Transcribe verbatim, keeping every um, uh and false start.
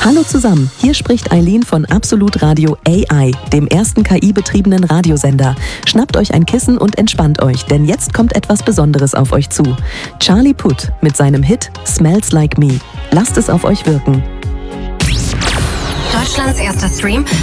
Hallo zusammen, hier spricht Eileen von Absolut Radio A I, dem ersten K I-betriebenen Radiosender. Schnappt euch ein Kissen und entspannt euch, denn jetzt kommt etwas Besonderes auf euch zu. Charlie Puth mit seinem Hit Smells Like Me. Lasst es auf euch wirken. Deutschlands erster Stream